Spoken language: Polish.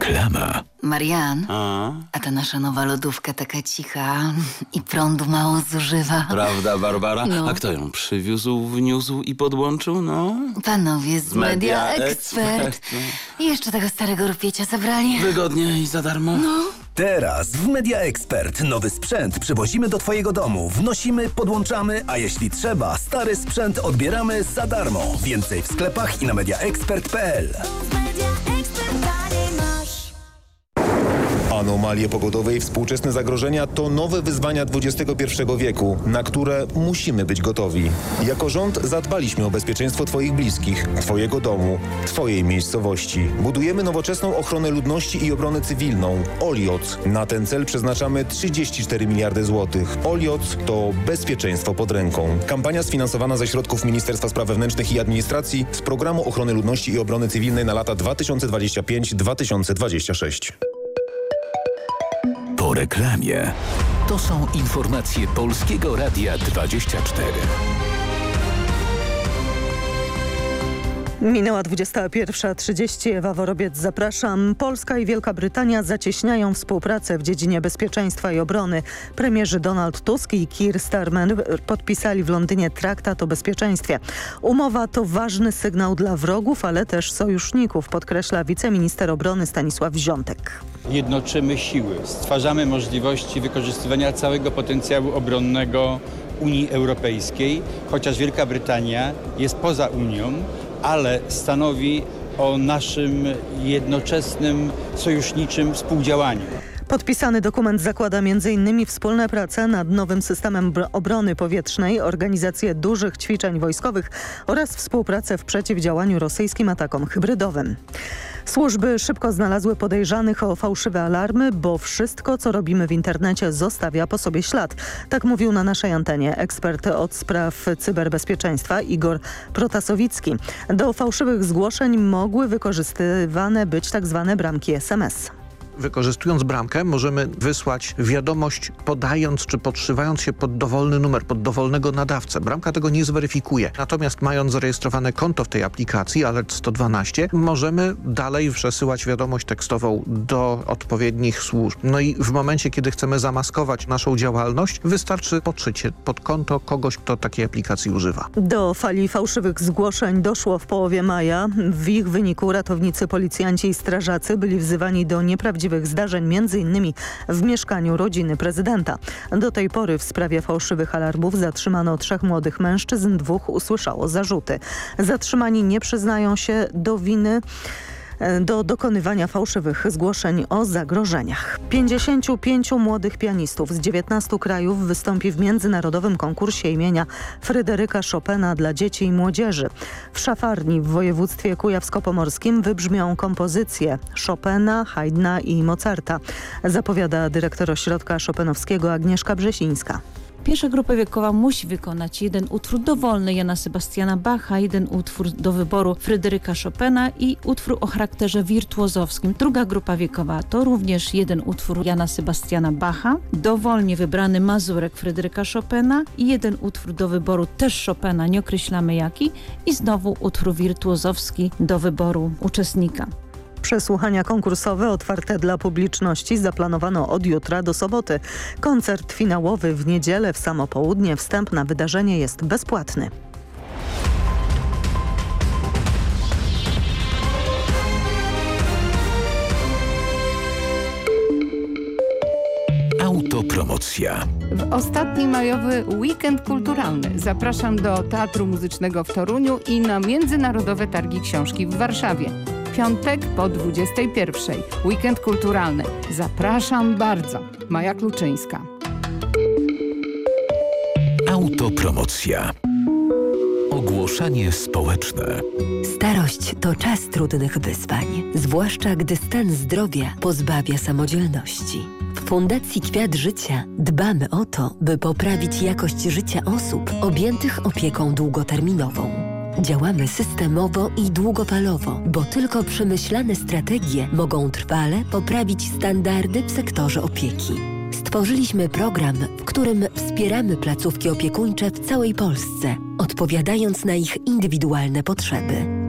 Reklama. Marian, a ta nasza nowa lodówka taka cicha i prądu mało zużywa. Prawda, Barbara? No. A kto ją przywiózł, wniósł i podłączył? No, Panowie z Media Expert. I jeszcze tego starego rupiecia zabrali. Wygodnie i za darmo. Teraz w Media Expert nowy sprzęt przywozimy do Twojego domu. Wnosimy, podłączamy, a jeśli trzeba, stary sprzęt odbieramy za darmo. Więcej w sklepach i na mediaexpert.pl. Anomalie pogodowe i współczesne zagrożenia to nowe wyzwania XXI wieku, na które musimy być gotowi. Jako rząd zadbaliśmy o bezpieczeństwo Twoich bliskich, Twojego domu, Twojej miejscowości. Budujemy nowoczesną ochronę ludności i obronę cywilną. OLIOC. Na ten cel przeznaczamy 34 miliardy złotych. OLIOC to bezpieczeństwo pod ręką. Kampania sfinansowana ze środków Ministerstwa Spraw Wewnętrznych i Administracji z Programu Ochrony Ludności i Obrony Cywilnej na lata 2025-2026. Po reklamie. To są informacje Polskiego Radia 24. Minęła 21:30. Ewa Worobiec, zapraszam. Polska i Wielka Brytania zacieśniają współpracę w dziedzinie bezpieczeństwa i obrony. Premierzy Donald Tusk i Keir Starmer podpisali w Londynie traktat o bezpieczeństwie. Umowa to ważny sygnał dla wrogów, ale też sojuszników, podkreśla wiceminister obrony Stanisław Wziątek. Jednoczymy siły, stwarzamy możliwości wykorzystywania całego potencjału obronnego Unii Europejskiej, chociaż Wielka Brytania jest poza Unią, ale stanowi o naszym jednoczesnym sojuszniczym współdziałaniu. Podpisany dokument zakłada m.in. wspólne prace nad nowym systemem obrony powietrznej, organizację dużych ćwiczeń wojskowych oraz współpracę w przeciwdziałaniu rosyjskim atakom hybrydowym. Służby szybko znalazły podejrzanych o fałszywe alarmy, bo wszystko, co robimy w internecie, zostawia po sobie ślad. Tak mówił na naszej antenie ekspert od spraw cyberbezpieczeństwa Igor Protasowicki. Do fałszywych zgłoszeń mogły wykorzystywane być tzw. bramki SMS. Wykorzystując bramkę możemy wysłać wiadomość podając czy podszywając się pod dowolny numer, pod dowolnego nadawcę. Bramka tego nie zweryfikuje. Natomiast mając zarejestrowane konto w tej aplikacji Alert 112 możemy dalej przesyłać wiadomość tekstową do odpowiednich służb. No i w momencie, kiedy chcemy zamaskować naszą działalność, wystarczy podszyć się pod konto kogoś, kto takiej aplikacji używa. Do fali fałszywych zgłoszeń doszło w połowie maja. W ich wyniku ratownicy, policjanci i strażacy byli wzywani do nieprawdziwych zdarzeń, m.in. w mieszkaniu rodziny prezydenta. Do tej pory w sprawie fałszywych alarmów zatrzymano 3 młodych mężczyzn, 2 usłyszało zarzuty. Zatrzymani nie przyznają się do winy do dokonywania fałszywych zgłoszeń o zagrożeniach. 55 młodych pianistów z 19 krajów wystąpi w międzynarodowym konkursie imienia Fryderyka Chopina dla dzieci i młodzieży. W Szafarni w województwie kujawsko-pomorskim wybrzmią kompozycje Chopina, Haydna i Mozarta, zapowiada dyrektor ośrodka chopinowskiego Agnieszka Brzesińska. Pierwsza grupa wiekowa musi wykonać jeden utwór dowolny Jana Sebastiana Bacha, jeden utwór do wyboru Fryderyka Chopina i utwór o charakterze wirtuozowskim. Druga grupa wiekowa to również jeden utwór Jana Sebastiana Bacha, dowolnie wybrany mazurek Fryderyka Chopina i jeden utwór do wyboru też Chopina, nie określamy jaki, i znowu utwór wirtuozowski do wyboru uczestnika. Przesłuchania konkursowe otwarte dla publiczności zaplanowano od jutra do soboty. Koncert finałowy w niedzielę w samo południe. Wstęp na wydarzenie jest bezpłatny. Autopromocja. W ostatni majowy weekend kulturalny zapraszam do Teatru Muzycznego w Toruniu i na Międzynarodowe Targi Książki w Warszawie. Piątek po 21:00. Weekend kulturalny. Zapraszam bardzo. Maja Kluczyńska. Autopromocja. Ogłoszenie społeczne. Starość to czas trudnych wyzwań, zwłaszcza gdy stan zdrowia pozbawia samodzielności. W Fundacji Kwiat Życia dbamy o to, by poprawić jakość życia osób objętych opieką długoterminową. Działamy systemowo i długofalowo, bo tylko przemyślane strategie mogą trwale poprawić standardy w sektorze opieki. Stworzyliśmy program, w którym wspieramy placówki opiekuńcze w całej Polsce, odpowiadając na ich indywidualne potrzeby.